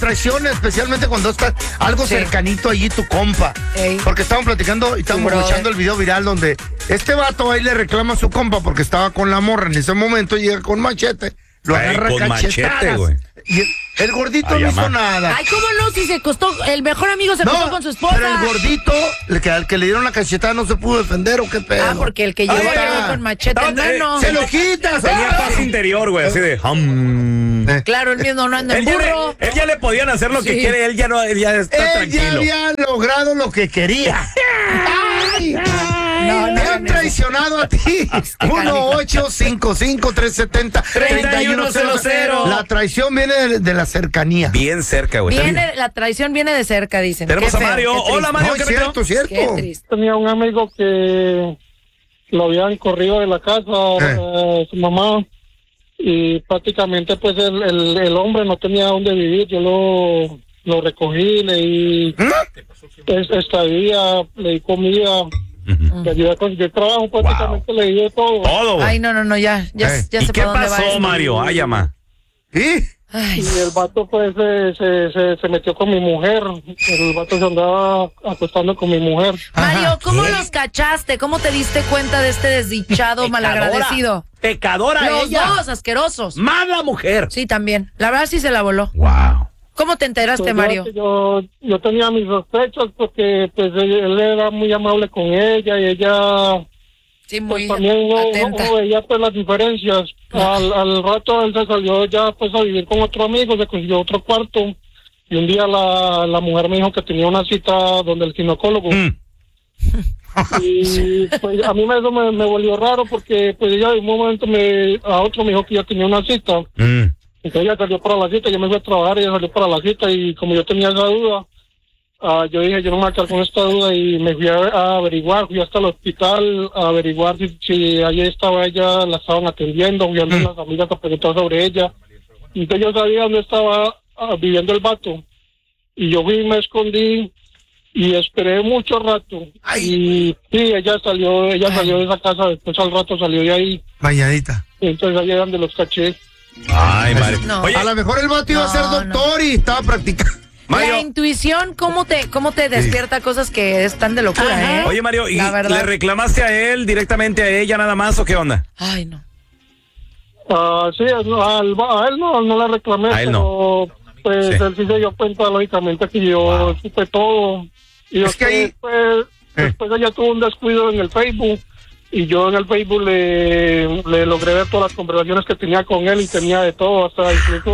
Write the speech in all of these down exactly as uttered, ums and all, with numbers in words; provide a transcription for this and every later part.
traiciones, especialmente cuando está algo sí. cercanito allí tu compa. Ey. Porque estaban platicando y estábamos escuchando el video viral donde este vato ahí le reclama a su compa porque estaba con la morra en ese momento, llega con machete, lo Ay, agarra con machete, güey. Y el, el gordito Ay, no hizo nada. Ay, ¿cómo no? Si se costó, el mejor amigo se no, costó con su esposa. Pero el gordito, el que, al que le dieron la cachetada no se pudo defender, ¿o qué pedo? Ah, porque el que llegó, llegó con machete, no, no, no. Se lo quitas. Tenía paz interior, güey, así de... Um. Claro, él mismo no anda en él burro. Ya le, él ya le podían hacer lo sí. que quiere, él ya no, él ya está él tranquilo. Él ya había logrado lo que quería. Ay, no, no, te han traicionado a ti. uno ocho cinco cinco tres siete cero tres uno cero cero. La traición viene de, de la cercanía. Bien cerca, güey. Viene, la traición viene de cerca, dicen. Tenemos a Mario. Hola, Mario. No, ¿Qué cierto, cierto. Qué triste. Tenía un amigo que lo habían corrido de la casa, eh. eh, su mamá, y prácticamente pues el, el, el hombre no tenía dónde vivir. Yo lo, lo recogí, le di ¿Eh? estadía, le di comida. Uh-huh. Le ayudé a conseguir trabajo, prácticamente wow. le di de todo. Todo, güey. Ay, no, no, no, ya, ya, eh. ya sé por dónde va. ¿Qué pasó, Mario? Ay, llama. ¿Sí? Ay. Y el vato pues se, se, se, se metió con mi mujer. El vato se andaba acostando con mi mujer. Mario, ¿cómo ¿Qué? los cachaste? ¿Cómo te diste cuenta de este desdichado malagradecido? Pecadora Los ella. dos, asquerosos. Mala mujer. Sí, también. La verdad sí se la voló. Wow. ¿Cómo te enteraste, pues Mario? Yo, yo tenía mis sospechas porque pues él, él era muy amable con ella y ella sí, muy pues, también no, atenta. no veía pues las diferencias. Al, al rato él se salió ya pues a vivir con otro amigo, se consiguió otro cuarto y un día la, la mujer me dijo que tenía una cita donde el ginecólogo. Mm. Y pues a mí me, eso me, me volvió raro porque pues ella en un momento me, a otro me dijo que ya tenía una cita. Mm. Entonces ella salió para la cita, yo me fui a trabajar y ella salió para la cita y como yo tenía esa duda, uh, yo dije, yo no me voy a quedar con esta duda y me fui a, a averiguar, fui hasta el hospital a averiguar si, si allí estaba ella, la estaban atendiendo, fui a mm. las amigas a preguntar sobre ella. Entonces yo sabía dónde estaba uh, viviendo el vato y yo fui y me escondí y esperé mucho rato. Ay. Y sí, ella salió, ella Ay. salió de esa casa, después al rato salió de ahí. Bañadita. Entonces allá donde los caché. Ay, Mario. No. Oye, a lo mejor el vato iba no, a ser doctor no. y estaba practicando. Mario. La intuición, ¿cómo te, cómo te despierta sí. cosas que están de locura, Ajá. eh? Oye, Mario, ¿y le reclamaste a él directamente a ella nada más o qué onda? Ay, no. Uh, sí, no, a, él, a él no, no le reclamé, a él pero no. pues sí. él sí se dio cuenta lógicamente que yo wow. supe todo. Y es que ahí... después, eh. después ella tuvo un descuido en el Facebook. Y yo en el Facebook le, le logré ver todas las conversaciones que tenía con él y tenía de todo, hasta incluso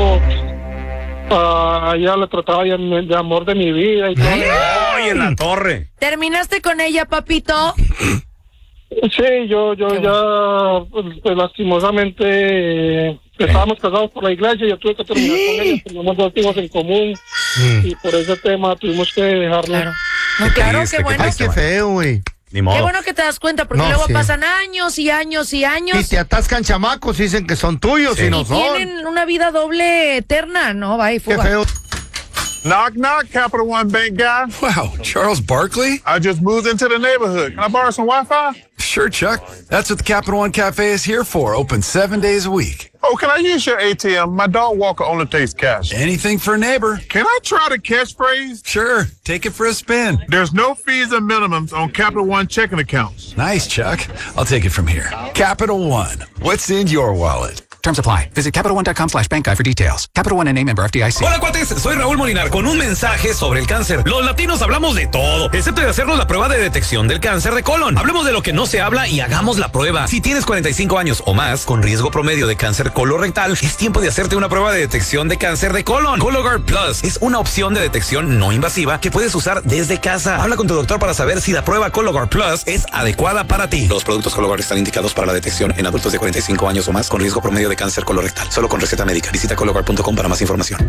uh, ella le trataba de, de amor de mi vida y todo. ¡Ay, en la torre! ¿Terminaste con ella, papito? Sí, yo yo Qué ya, pues, pues, lastimosamente, eh, estábamos casados por la iglesia, yo tuve que terminar con ella, teníamos dos hijos en común y por ese tema tuvimos que dejarlo. Claro, no, claro, qué bueno. Ay, qué feo, güey. Ni modo. Qué bueno que te das cuenta, porque no, luego sí. pasan años y años y años. Y te atascan chamacos y dicen que son tuyos sí. y no y son. Tienen una vida doble eterna, ¿no? Va y fuga. Qué feo. Knock, knock, Capital One Bank guy. Wow, Charles Barkley? I just moved into the neighborhood. Can I borrow some Wi-Fi? Sure, Chuck. That's what the Capital One Cafe is here for, open seven days a week. Oh, can I use your A T M? My dog Walker only takes cash. Anything for a neighbor. Can I try the catchphrase? Sure, take it for a spin. There's no fees and minimums on Capital One checking accounts. Nice, Chuck. I'll take it from here. Capital One. What's in your wallet? Terms apply. Visit Capital One dot com slash bank guide for details. Capital One N A member F D I C. Hola, cuates. Soy Raúl Molinar con un mensaje sobre el cáncer. Los latinos hablamos de todo, excepto de hacernos la prueba de detección del cáncer de colon. Hablemos de lo que no se habla y hagamos la prueba. Si tienes cuarenta y cinco años o más, con riesgo promedio de cáncer colorectal, es tiempo de hacerte una prueba de detección de cáncer de colon. Cologuard Plus es una opción de detección no invasiva que puedes usar desde casa. Habla con tu doctor para saber si la prueba Cologuard Plus es adecuada para ti. Los productos Cologuard están indicados para la detección en adultos de cuarenta y cinco años o más con riesgo promedio de cáncer colorectal. Solo con receta médica. Visita Cologuard punto com para más información.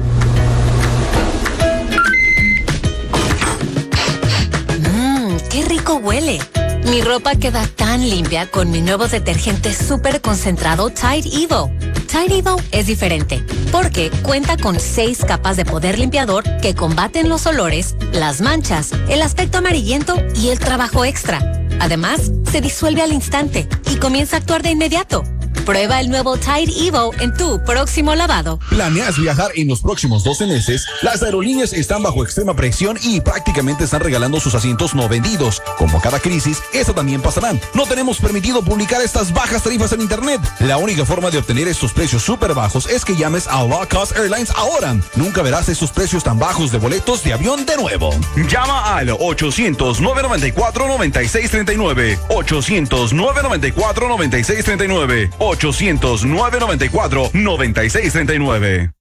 Mmm, qué rico huele. Mi ropa queda tan limpia con mi nuevo detergente súper concentrado Tide Evo. Tide Evo es diferente porque cuenta con seis capas de poder limpiador que combaten los olores, las manchas, el aspecto amarillento y el trabajo extra. Además, se disuelve al instante y comienza a actuar de inmediato. Prueba el nuevo Tide Evo en tu próximo lavado. ¿Planeas viajar en los próximos doce meses? Las aerolíneas están bajo extrema presión y prácticamente están regalando sus asientos no vendidos. Como cada crisis, eso también pasará. No tenemos permitido publicar estas bajas tarifas en internet. La única forma de obtener estos precios súper bajos es que llames a Low Cost Airlines ahora. Nunca verás esos precios tan bajos de boletos de avión de nuevo. Llama al ochocientos, nueve noventa y cuatro, noventa y seis treinta y nueve. ochocientos, nueve noventa y cuatro, noventa y seis treinta y nueve. ochocientos, nueve noventa y cuatro, noventa y seis treinta y nueve.